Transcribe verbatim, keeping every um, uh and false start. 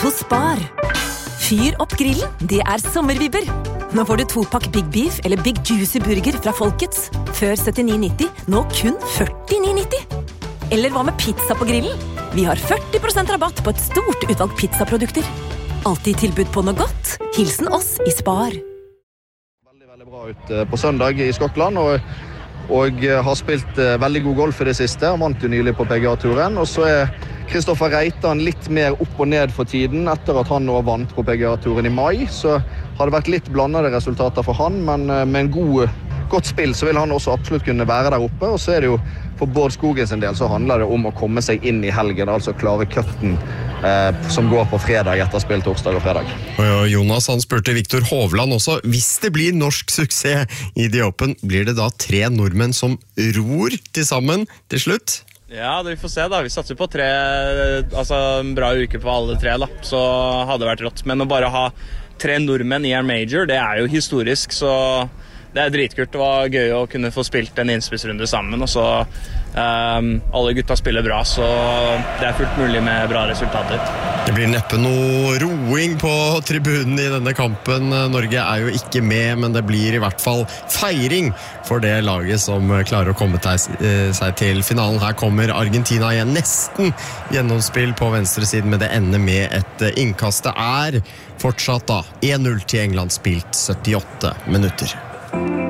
på Spar. Fyr opp grillen, det er sommervibber. Nå får du to pakk Big Beef eller Big Juicy Burger fra Folkets. Før syttini nitti, nå kun førtini nitti. Eller hva med pizza på grillen? Vi har førti prosent rabatt på et stort utvalg pizzaprodukter. Alltid tilbud på noe godt. Hilsen oss i Spar. Veldig, veldig bra ut på søndag i Skottland, og, og har spilt veldig god golf i det siste. Han vant jo nylig på P G A-turen, og så er Kristoffer Reitan litt mer opp og ned for tiden. Etter at han nå vant på P G A-turen i mai, så har det vært litt blandede resultater for han, men med en god, godt spill så vil han også absolutt kunne være der oppe. Og så er det jo, for Bård Skogen sin del, så handler det om å komme seg inn i helgen, altså klare cutten eh, som går på fredag etter spill torsdag og fredag. Og Jonas, han spurte Viktor Hovland også, hvis det blir norsk suksess i The Open, blir det da tre nordmenn som ror til sammen til slutt? Ja, det vi får se da. Vi satser på tre, altså en bra uke på alle tre da, så hadde det vært rått. Men å bare ha tre nordmenn i en major, det er jo historisk, så det er dritkult. Det var gøy å kunne få spilt en innspillsrunde sammen, og så um, alle gutta spiller bra, så det er fullt mulig med bra resultater. Det blir neppe noe roing på tribunen i denne kampen. Norge er jo ikke med, men det blir i hvert fall feiring for det laget som klarer å komme seg til finalen. Her kommer Argentina igjen, nesten gjennomspill på venstre siden, men det ender med et innkast. Det er fortsatt da en null til England, spilt syttiåtte minutter.